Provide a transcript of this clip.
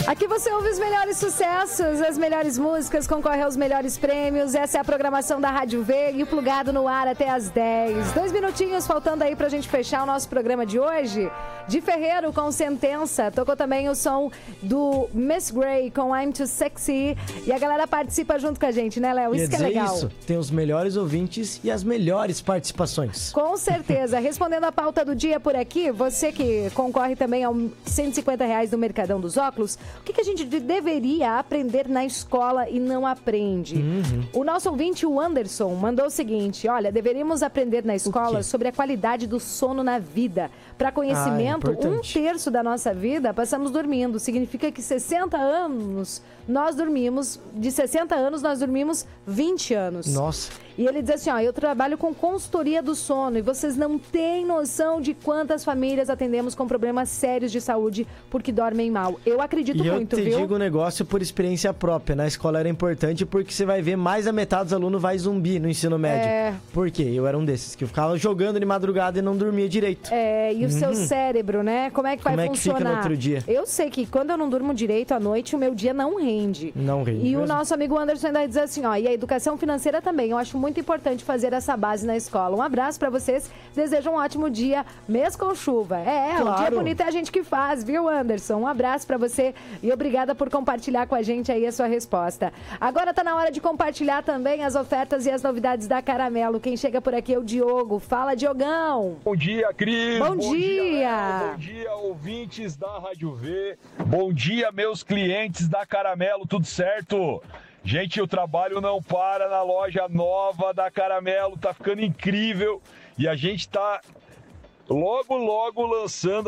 Aqui você ouve os melhores sucessos, as melhores músicas, concorre aos melhores prêmios. Essa é a programação da Rádio V e o Plugado no ar até às 10. 2 minutinhos faltando aí pra gente fechar o nosso programa de hoje. De Ferreiro com Sentença. Tocou também o som do Miss Gray com I'm Too Sexy. E a galera participa junto com a gente, né, Léo? Isso que é legal. Isso, tem os melhores ouvintes e as melhores participações. Com certeza. Respondendo a pauta do dia por aqui, você que concorre também ao R$150 do Mercadão dos Óculos, o que a gente deveria aprender na escola e não aprende? O nosso ouvinte, o Anderson, mandou o seguinte: olha, deveríamos aprender na escola sobre a qualidade do sono na vida. Para conhecimento, 1/3 da nossa vida passamos dormindo. Significa que 60 anos nós dormimos, de 60 anos nós dormimos 20 anos. Nossa. E ele diz assim, ó, eu trabalho com consultoria do sono e vocês não têm noção de quantas famílias atendemos com problemas sérios de saúde porque dormem mal. Eu acredito muito, viu? Eu te digo um negócio por experiência própria. Na escola era importante porque você vai ver mais da metade dos alunos vai zumbi no ensino médio. Por quê? Eu era um desses que eu ficava jogando de madrugada e não dormia direito. E o seu cérebro, né? Como é que vai funcionar? Como é que fica no outro dia? Eu sei que quando eu não durmo direito à noite, o meu dia não rende. Não rende. E o nosso amigo Anderson ainda diz assim, ó, e a educação financeira também. Eu acho muito importante fazer essa base na escola. Um abraço pra vocês. Desejo um ótimo dia, mesmo com chuva. Claro. Um dia bonito é a gente que faz, viu, Anderson? Um abraço pra você e obrigada por compartilhar com a gente aí a sua resposta. Agora tá na hora de compartilhar também as ofertas e as novidades da Caramelo. Quem chega por aqui é o Diogo. Fala, Diogão. Bom dia, Cris. Bom dia. Bom dia, ouvintes da Rádio V. Bom dia, meus clientes da Caramelo. Tudo certo? Gente, o trabalho não para na loja nova da Caramelo. Tá ficando incrível. E a gente tá logo lançando